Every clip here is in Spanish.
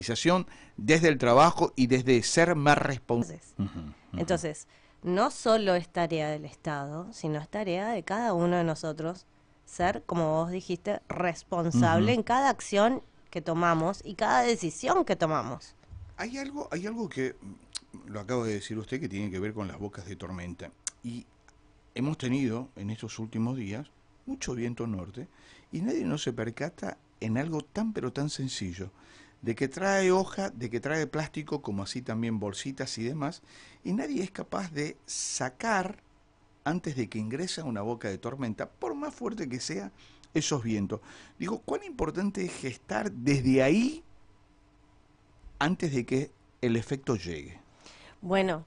desde el trabajo y desde ser más responsable. Entonces, no solo es tarea del Estado, sino es tarea de cada uno de nosotros ser, como vos dijiste, responsable en cada acción que tomamos y cada decisión que tomamos. Hay algo que lo acabo de decir usted que tiene que ver con las bocas de tormenta. Y hemos tenido en estos últimos días mucho viento norte y nadie no se percata en algo tan pero tan sencillo, de que trae hoja, de que trae plástico, como así también bolsitas y demás, y nadie es capaz de sacar, antes de que ingrese a una boca de tormenta, por más fuerte que sea, esos vientos. Digo, ¿cuán importante es gestar desde ahí antes de que el efecto llegue? Bueno,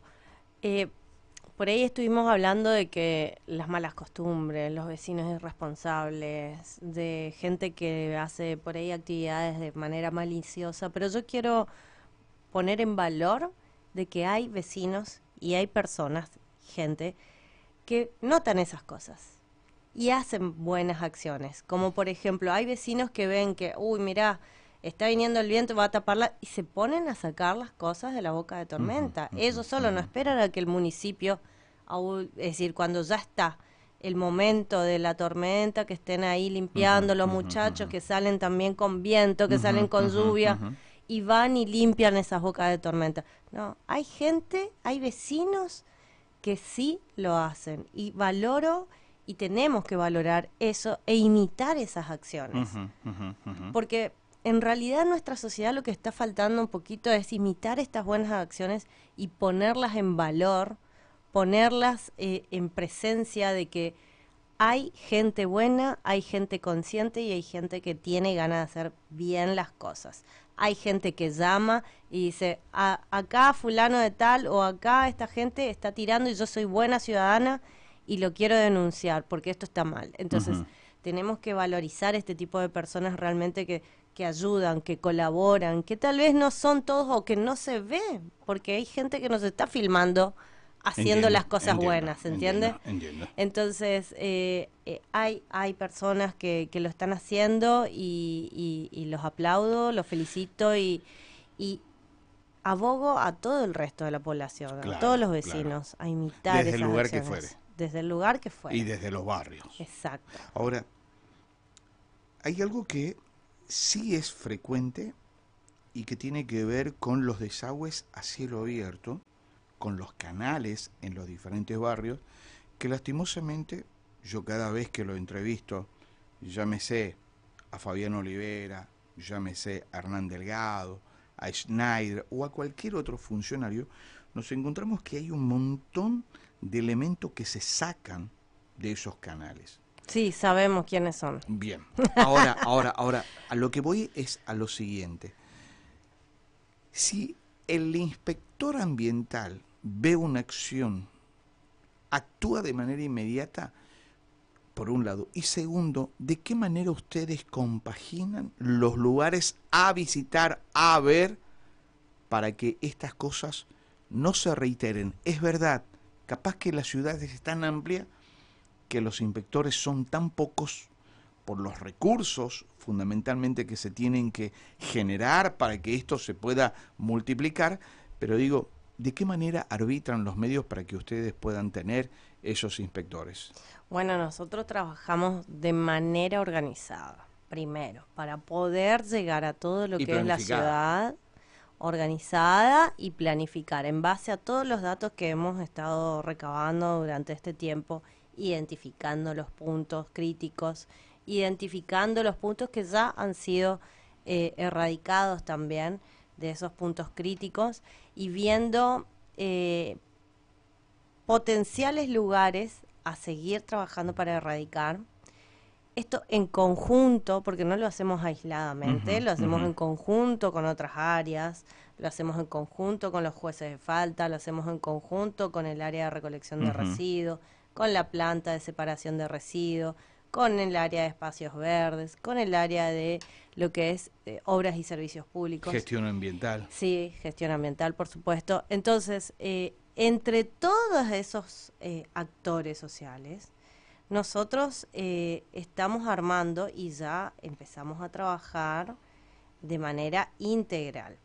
por ahí estuvimos hablando de que las malas costumbres, los vecinos irresponsables, de gente que hace por ahí actividades de manera maliciosa, pero yo quiero poner en valor de que hay vecinos y hay personas, gente, que notan esas cosas y hacen buenas acciones. Como por ejemplo, hay vecinos que ven que, uy, mirá, está viniendo el viento, va a taparla, y se ponen a sacar las cosas de la boca de tormenta. Ellos solo no esperan a que el municipio, es decir, cuando ya está el momento de la tormenta, que estén ahí limpiando los muchachos que salen también con viento, que salen con lluvia, y van y limpian esas bocas de tormenta. No, hay gente, hay vecinos que sí lo hacen, y valoro y tenemos que valorar eso e imitar esas acciones. Porque en realidad en nuestra sociedad lo que está faltando un poquito es imitar estas buenas acciones y ponerlas en valor, ponerlas en presencia de que hay gente buena, hay gente consciente y hay gente que tiene ganas de hacer bien las cosas. Hay gente que llama y dice, acá fulano de tal o acá esta gente está tirando y yo soy buena ciudadana y lo quiero denunciar porque esto está mal. Entonces, tenemos que valorizar este tipo de personas realmente que ayudan, que colaboran, que tal vez no son todos o que no se ve, porque hay gente que nos está filmando haciendo las cosas buenas, ¿entiende? Entiendo. Entonces, hay personas que lo están haciendo y los aplaudo, los felicito y abogo a todo el resto de la población, a todos los vecinos, a imitar desde esas el lugar acciones. que fuere. Desde el lugar que fuere. Y desde los barrios. Exacto. Ahora, hay algo que sí es frecuente y que tiene que ver con los desagües a cielo abierto, con los canales en los diferentes barrios, que lastimosamente yo cada vez que lo entrevisto, llámese a Fabián Olivera, llámese a Hernán Delgado, a Schneider o a cualquier otro funcionario, nos encontramos que hay un montón de elementos que se sacan de esos canales. Sí, sabemos quiénes son. Bien, ahora, a lo que voy es a lo siguiente. Si el inspector ambiental ve una acción, actúa de manera inmediata, por un lado, y segundo, ¿de qué manera ustedes compaginan los lugares a visitar, a ver, para que estas cosas no se reiteren? Es verdad, capaz que la ciudad es tan amplia que los inspectores son tan pocos por los recursos fundamentalmente que se tienen que generar para que esto se pueda multiplicar, pero digo, ¿de qué manera arbitran los medios para que ustedes puedan tener esos inspectores? Bueno, nosotros trabajamos de manera organizada, primero, para poder llegar a todo lo que es la ciudad, organizada y planificar en base a todos los datos que hemos estado recabando durante este tiempo, identificando los puntos críticos, identificando los puntos que ya han sido erradicados también de esos puntos críticos y viendo potenciales lugares a seguir trabajando para erradicar. Esto en conjunto, porque no lo hacemos aisladamente, lo hacemos en conjunto con otras áreas, lo hacemos en conjunto con los jueces de falta, lo hacemos en conjunto con el área de recolección de residuos, con la planta de separación de residuos, con el área de espacios verdes, con el área de lo que es obras y servicios públicos. Gestión ambiental. Sí, gestión ambiental, por supuesto. Entonces, entre todos esos actores sociales, nosotros estamos armando y ya empezamos a trabajar de manera integral.